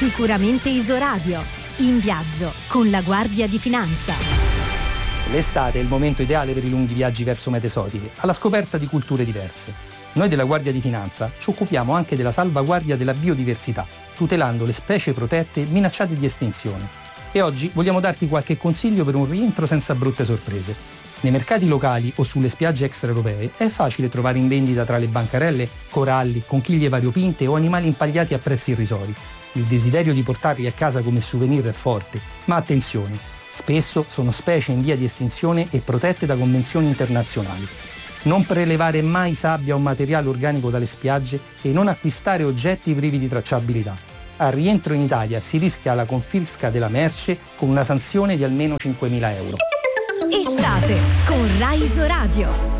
Sicuramente Isoradio. In viaggio con la Guardia di Finanza. L'estate è il momento ideale per i lunghi viaggi verso mete esotiche, alla scoperta di culture diverse. Noi della Guardia di Finanza ci occupiamo anche della salvaguardia della biodiversità, tutelando le specie protette minacciate di estinzione. E oggi vogliamo darti qualche consiglio per un rientro senza brutte sorprese. Nei mercati locali o sulle spiagge extraeuropee è facile trovare in vendita tra le bancarelle coralli, conchiglie variopinte o animali impagliati a prezzi irrisori. Il desiderio di portarli a casa come souvenir è forte, ma attenzione, spesso sono specie in via di estinzione e protette da convenzioni internazionali. Non prelevare mai sabbia o materiale organico dalle spiagge e non acquistare oggetti privi di tracciabilità. Al rientro in Italia si rischia la confisca della merce con una sanzione di almeno 5.000 euro. Estate con Rai Isoradio.